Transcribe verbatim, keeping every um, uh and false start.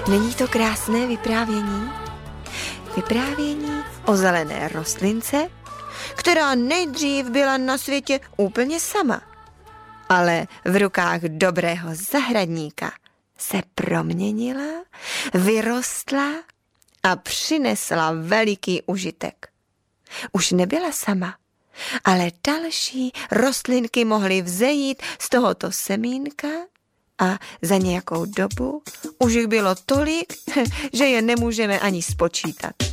Není to krásné vyprávění? Vyprávění o zelené rostlince, která nejdřív byla na světě úplně sama, ale v rukách dobrého zahradníka se proměnila, vyrostla a přinesla veliký užitek. Už nebyla sama, ale další rostlinky mohly vzejít z tohoto semínka a za nějakou dobu už jich bylo tolik, že je nemůžeme ani spočítat.